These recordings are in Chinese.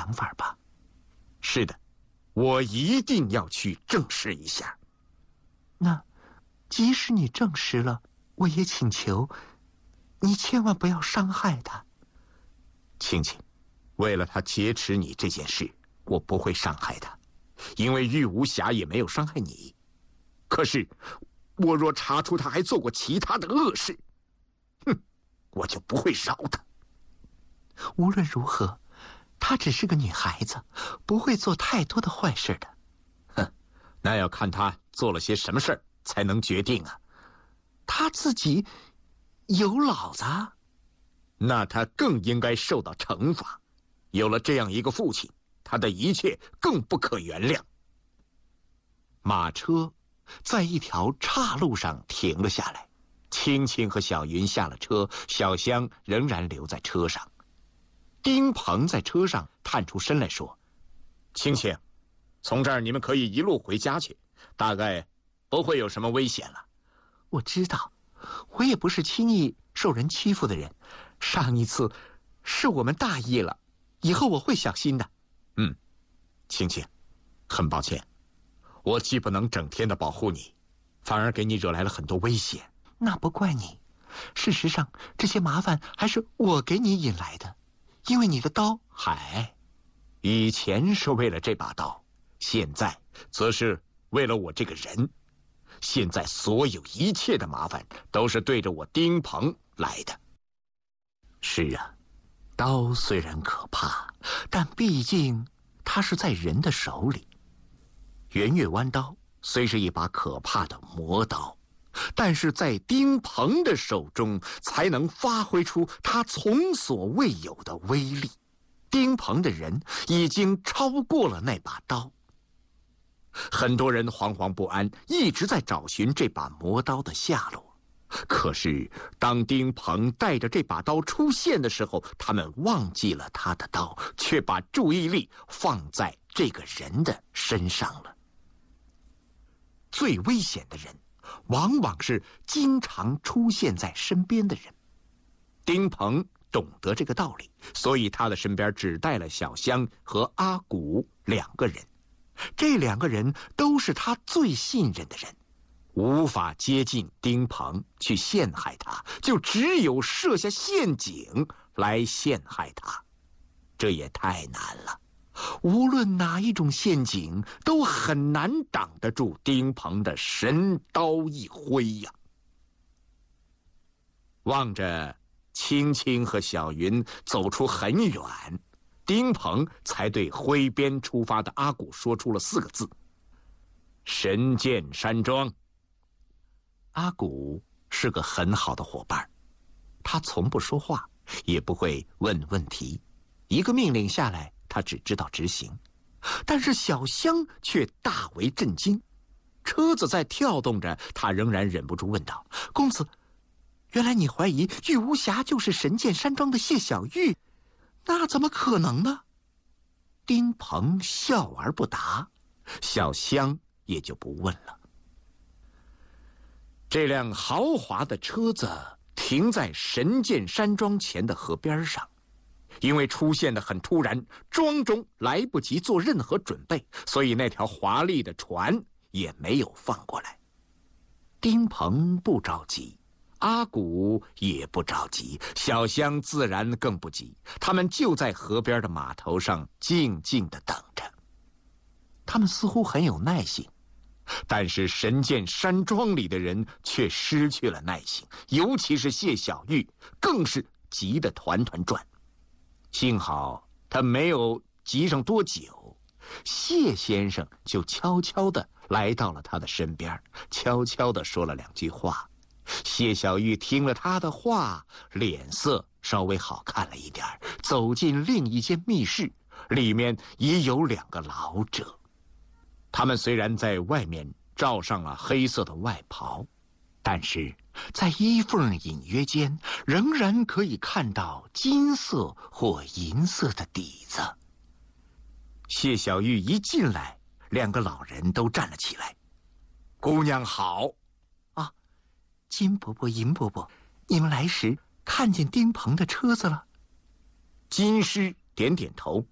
想法吧？ 是的，我一定要去证实一下。 那，即使你证实了，我也请求你千万不要伤害他。 青青，为了他劫持你这件事，我不会伤害他，因为玉无暇也没有伤害你。可是，我若查出他还做过其他的恶事，我就不会饶他。 无论如何，她只是个女孩子，不会做太多的坏事的。 那要看他做了些什么事儿才能决定啊。 她自己有老子， 那他更应该受到惩罚。有了这样一个父亲，他的一切更不可原谅。 马车在一条岔路上停了下来， 青青和小云下了车，小香仍然留在车上。丁鹏在车上探出身来说：“青青，从这儿你们可以一路回家去，大概不会有什么危险了。” 我知道，我也不是轻易受人欺负的人。上一次是我们大意了，以后我会小心的。 青青，很抱歉，我既不能整天的保护你，反而给你惹来了很多危险。 那不怪你，事实上这些麻烦还是我给你引来的，因为你的刀。 嗨，以前是为了这把刀，现在则是为了我这个人。现在所有一切的麻烦都是对着我丁鹏来的。 是啊，刀虽然可怕，但毕竟它是在人的手里。圆月弯刀虽是一把可怕的魔刀，但是在丁鹏的手中才能发挥出他从所未有的威力。丁鹏的人已经超过了那把刀。很多人惶惶不安，一直在找寻这把魔刀的下落。可是当丁鹏带着这把刀出现的时候，他们忘记了他的刀，却把注意力放在这个人的身上了。最危险的人往往是经常出现在身边的人。丁鹏懂得这个道理，所以他的身边只带了小香和阿古两个人。这两个人都是他最信任的人，无法接近丁鹏去陷害他，就只有设下陷阱来陷害他。这也太难了，无论哪一种陷阱都很难挡得住丁鹏的神刀一挥呀。望着青青和小云走出很远，丁鹏才对挥鞭出发的阿古说出了4个字：神剑山庄。阿古是个很好的伙伴，他从不说话，也不会问问题，一个命令下来他只知道执行。但是小香却大为震惊，车子在跳动着，他仍然忍不住问道：公子，原来你怀疑玉无暇就是神剑山庄的谢小玉？那怎么可能呢？丁鹏笑而不答，小香也就不问了。这辆豪华的车子停在神剑山庄前的河边上，因为出现得很突然，庄中来不及做任何准备，所以那条华丽的船也没有放过来。丁鹏不着急，阿古也不着急，小香自然更不急，他们就在河边的码头上静静地等着。他们似乎很有耐心，但是神剑山庄里的人却失去了耐心，尤其是谢小玉，更是急得团团转。幸好他没有急上多久，谢先生就悄悄地来到了他的身边，悄悄地说了2句话。谢小玉听了他的话，脸色稍微好看了一点，走进另一间密室，里面也有2个老者。他们虽然在外面罩上了黑色的外袍，但是在衣缝隐约间仍然可以看到金色或银色的底子。谢小玉一进来，2个老人都站了起来。姑娘好。啊，金伯伯、银伯伯，你们来时看见丁鹏的车子了？金师点点头，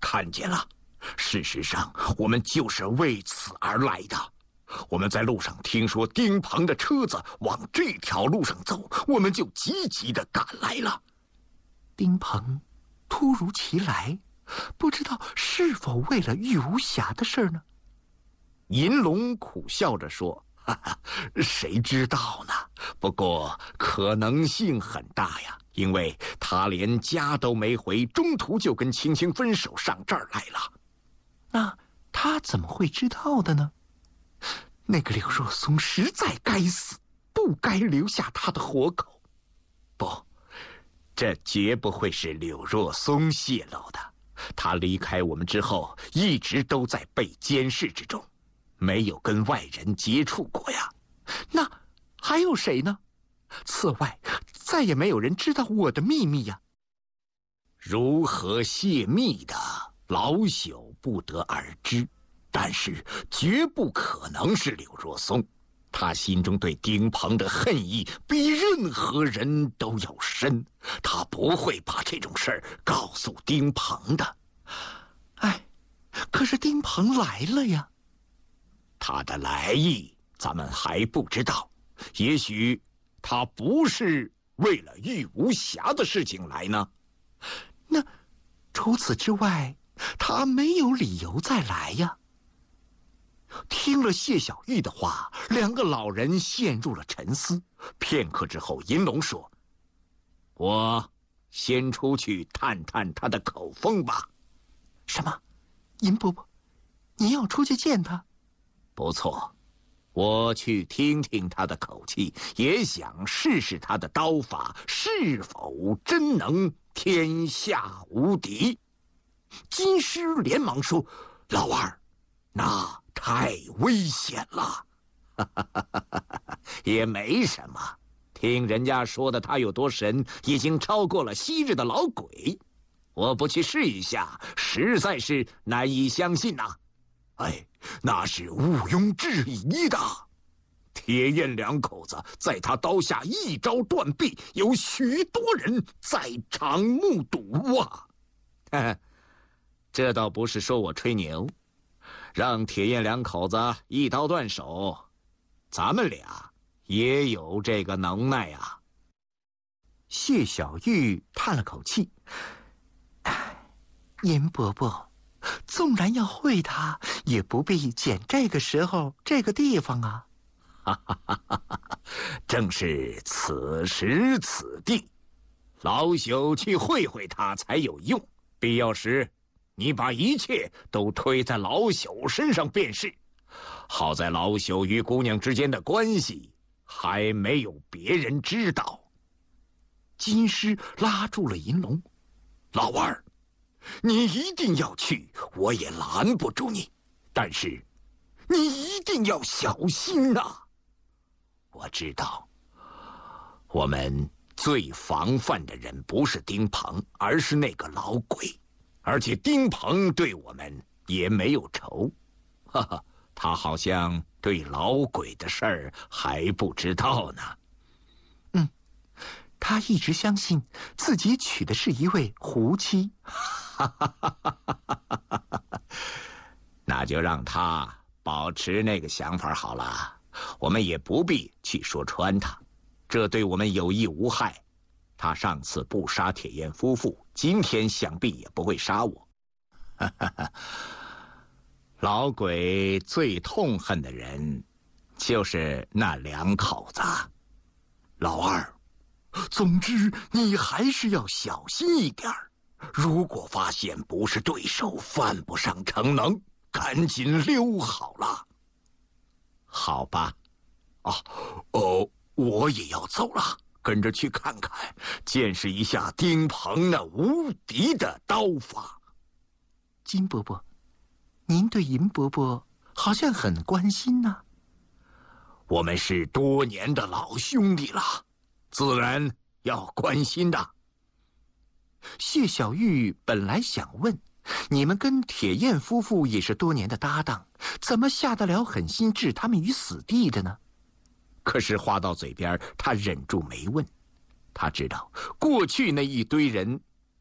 看见了。事实上，我们就是为此而来的。我们在路上听说丁鹏的车子往这条路上走，我们就急急地赶来了。 丁鹏突如其来，不知道是否为了玉无暇的事呢？ 银龙苦笑着说：“哈哈，谁知道呢？不过可能性很大呀，因为他连家都没回，中途就跟青青分手，上这儿来了。 那他怎么会知道的呢？那个柳若松实在该死，不该留下他的活口。 不，这绝不会是柳若松泄露的。他离开我们之后，一直都在被监视之中，没有跟外人接触过呀。 那还有谁呢？此外，再也没有人知道我的秘密呀。 如何泄密的，老朽不得而知，但是绝不可能是柳若松。他心中对丁鹏的恨意比任何人都要深，他不会把这种事儿告诉丁鹏的。 哎，可是丁鹏来了呀。 他的来意咱们还不知道，也许他不是为了玉无暇的事情来呢。 那除此之外，他没有理由再来呀。 听了谢小玉的话，两个老人陷入了沉思。片刻之后，银龙说：“我先出去探探他的口风吧。” 什么？银伯伯，你要出去见他？ 不错，我去听听他的口气，也想试试他的刀法是否真能天下无敌。金狮连忙说：“老二，那太危险了。”也没什么，听人家说的他有多神，已经超过了昔日的老鬼。我不去试一下，实在是难以相信呐。哎，那是毋庸置疑的。铁燕两口子在他刀下一招断臂，有许多人在场目睹啊。这倒不是说我吹牛，让铁燕两口子一刀断手，咱们俩也有这个能耐啊。 谢小玉叹了口气：“银伯伯，纵然要会他，也不必拣这个时候、这个地方啊。” 正是此时此地，老朽去会会他才有用。必要时，你把一切都推在老朽身上便是。好在老朽与姑娘之间的关系还没有别人知道。 金狮拉住了银龙：“ 老二，你一定要去，我也拦不住你，但是你一定要小心啊！我知道，我们最防范的人不是丁鹏，而是那个老鬼，而且丁鹏对我们也没有仇，哈哈，他好像对老鬼的事儿还不知道呢。 他一直相信自己娶的是一位胡妻。 那就让他保持那个想法好了，我们也不必去说穿他，这对我们有益无害。他上次不杀铁燕夫妇，今天想必也不会杀我。老鬼最痛恨的人就是那两口子。老二，总之你还是要小心一点儿，如果发现不是对手，犯不上逞能，赶紧溜好了。好吧。我也要走了，跟着去看看，见识一下丁鹏那无敌的刀法。 金伯伯，您对银伯伯好像很关心呢。 我们是多年的老兄弟了，自然要关心的。 谢小玉本来想问，你们跟铁燕夫妇也是多年的搭档，怎么下得了狠心置他们于死地的呢？ 可是话到嘴边，他忍住没问。他知道过去那一堆人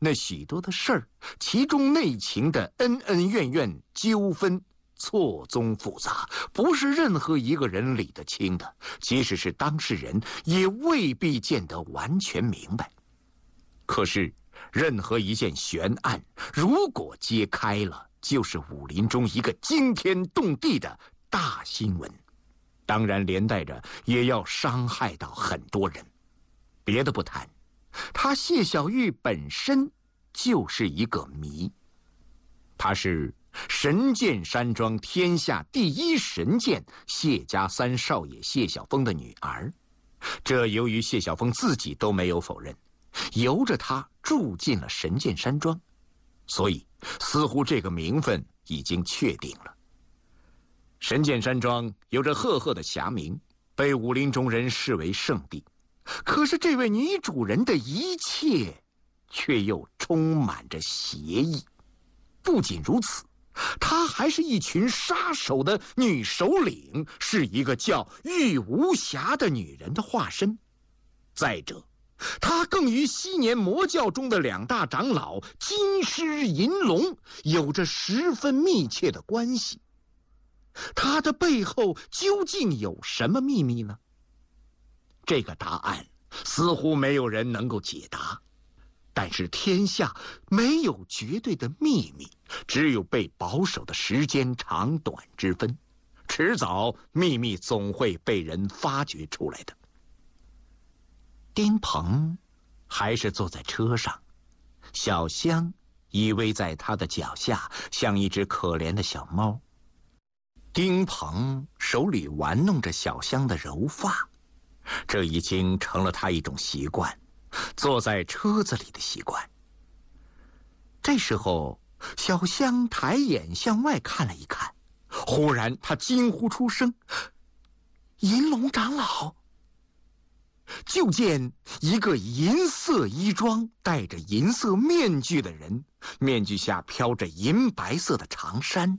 那许多的事儿，其中内情的恩恩怨怨、纠纷错综复杂，不是任何一个人理得清的，即使是当事人，也未必见得完全明白。可是，任何一件悬案，如果揭开了，就是武林中一个惊天动地的大新闻，当然连带着也要伤害到很多人。别的不谈，他谢小玉本身就是一个谜。她是神剑山庄天下第一神剑谢家三少爷谢晓峰的女儿，这由于谢晓峰自己都没有否认，由着他住进了神剑山庄，所以似乎这个名分已经确定了。神剑山庄有着赫赫的侠名，被武林中人视为圣地。可是这位女主人的一切却又充满着邪意。不仅如此，她还是一群杀手的女首领，是一个叫玉无暇的女人的化身。再者，她更与昔年魔教中的两大长老金狮银龙有着十分密切的关系。她的背后究竟有什么秘密呢？这个答案似乎没有人能够解答。但是天下没有绝对的秘密，只有被保守的时间长短之分。迟早秘密总会被人发掘出来的。丁鹏还是坐在车上，小香依偎在他的脚下，像一只可怜的小猫。丁鹏手里玩弄着小香的柔发，这已经成了他一种习惯，坐在车子里的习惯。这时候，小香抬眼向外看了一看，忽然她惊呼出声：“银龙长老！”就见一个银色衣装、戴着银色面具的人，面具下飘着银白色的长衫。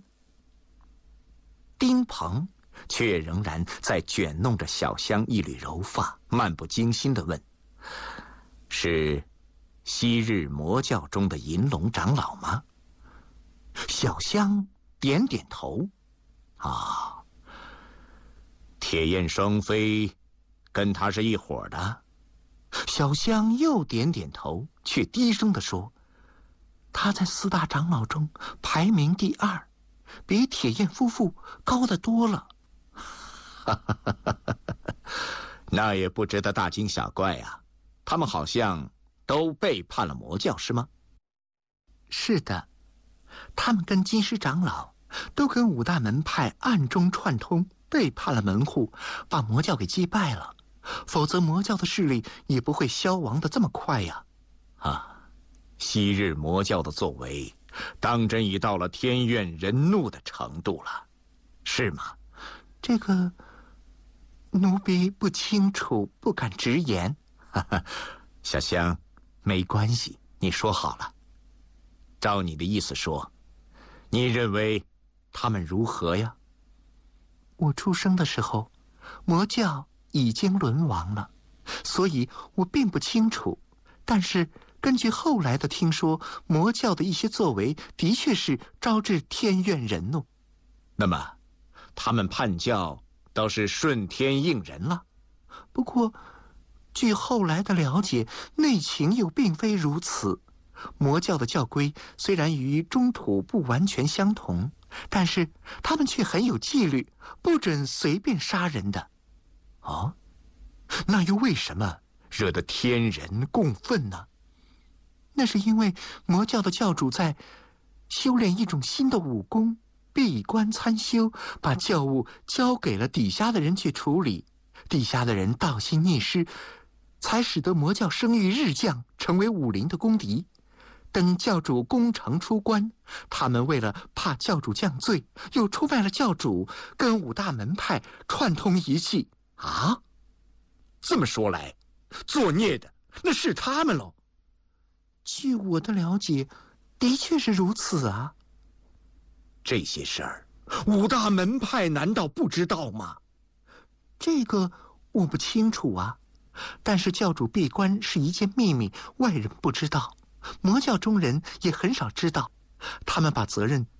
丁鹏却仍然在卷弄着小香一缕柔发，漫不经心地问：“是昔日魔教中的银龙长老吗？”小香点点头：“啊，铁焰双飞跟他是一伙的。”小香又点点头，却低声地说：“他在四大长老中排名第2，比铁焰夫妇高得多了。”那也不值得大惊小怪啊。他们好像都背叛了魔教，是吗？是的，他们跟金狮长老都跟五大门派暗中串通，背叛了门户，把魔教给击败了。否则魔教的势力也不会消亡得这么快呀。啊，昔日魔教的作为，当真已到了天怨人怒的程度了，是吗？这个奴婢不清楚，不敢直言。小香，没关系，你说好了。照你的意思说，你认为他们如何呀？我出生的时候，魔教已经沦亡了，所以我并不清楚。但是根据后来的听说，魔教的一些作为的确是招致天怨人怒。那么他们叛教倒是顺天应人了。不过据后来的了解，内情又并非如此。魔教的教规虽然与中土不完全相同，但是他们却很有纪律，不准随便杀人的。哦，那又为什么惹得天人共愤呢？那是因为魔教的教主在修炼一种新的武功，闭关参修，把教务交给了底下的人去处理，底下的人倒心逆施，才使得魔教声誉日降，成为武林的公敌。等教主功成出关，他们为了怕教主降罪，又出卖了教主，跟五大门派串通一气。啊，这么说来，作孽的那是他们喽。据我的了解，的确是如此啊。这些事儿，五大门派难道不知道吗？这个我不清楚啊，但是教主闭关是一件秘密，外人不知道。 魔教中人也很少知道，他们把责任